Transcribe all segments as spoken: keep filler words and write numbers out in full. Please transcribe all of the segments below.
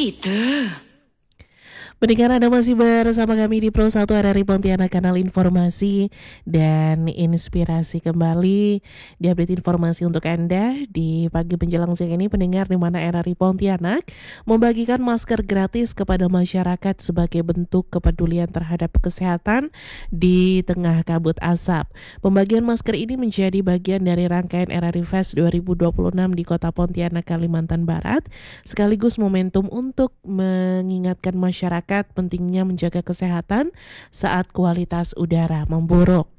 gitu. Pendengar, Anda masih bersama kami di Pro satu R R I Pontianak, kanal informasi dan inspirasi. Kembali di update informasi untuk Anda di pagi menjelang siang ini, pendengar, di mana R R I Pontianak membagikan masker gratis kepada masyarakat sebagai bentuk kepedulian terhadap kesehatan di tengah kabut asap. Pembagian masker ini menjadi bagian dari rangkaian R R I Fest dua ribu dua puluh enam di Kota Pontianak, Kalimantan Barat, sekaligus momentum untuk mengingatkan masyarakat pentingnya menjaga kesehatan saat kualitas udara memburuk.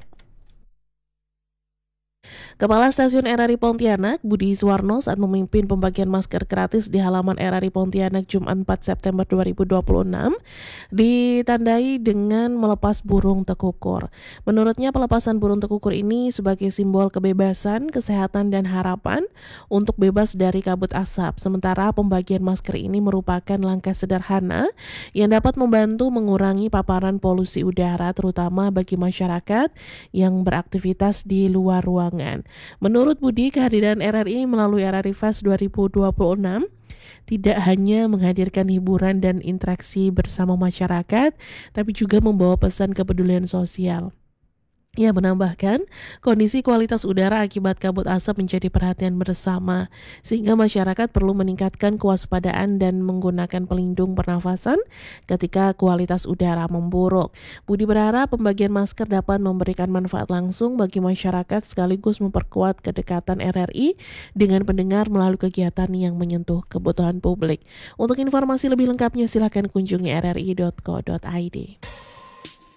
Kepala Stasiun R R I Pontianak, Budi Suwarno, saat memimpin pembagian masker gratis di halaman R R I Pontianak Jumat empat September dua ribu dua puluh enam, ditandai dengan melepas burung tekukur. Menurutnya, pelepasan burung tekukur ini sebagai simbol kebebasan, kesehatan, dan harapan untuk bebas dari kabut asap. Sementara pembagian masker ini merupakan langkah sederhana yang dapat membantu mengurangi paparan polusi udara, terutama bagi masyarakat yang beraktivitas di luar ruangan. Menurut Budi, kehadiran R R I melalui R R I Fest dua ribu dua puluh enam tidak hanya menghadirkan hiburan dan interaksi bersama masyarakat, tapi juga membawa pesan kepedulian sosial. Ia menambahkan, kondisi kualitas udara akibat kabut asap menjadi perhatian bersama, sehingga masyarakat perlu meningkatkan kewaspadaan dan menggunakan pelindung pernafasan ketika kualitas udara memburuk. Budi berharap pembagian masker dapat memberikan manfaat langsung bagi masyarakat sekaligus memperkuat kedekatan R R I dengan pendengar melalui kegiatan yang menyentuh kebutuhan publik. Untuk informasi lebih lengkapnya, silakan kunjungi r r i dot co dot i d.